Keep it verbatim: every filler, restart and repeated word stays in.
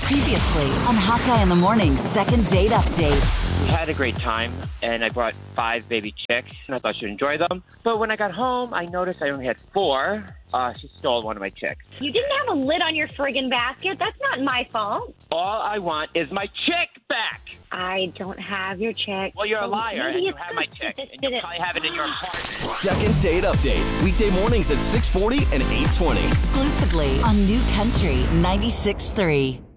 Previously on Hawkeye in the Morning's second date update. We had a great time, and I brought five baby chicks, and I thought she'd enjoy them. But when I got home, I noticed I only had four. Uh, she stole one of my chicks. You didn't have a lid on your friggin' basket. That's not my fault. All I want is my chick back. I don't have your chick. Well, you're a So liar, maybe and you it's have my good chick, that and this you probably have it in your apartment. Second date update. Weekday mornings at six forty and eight twenty. Exclusively on New Country ninety-six point three.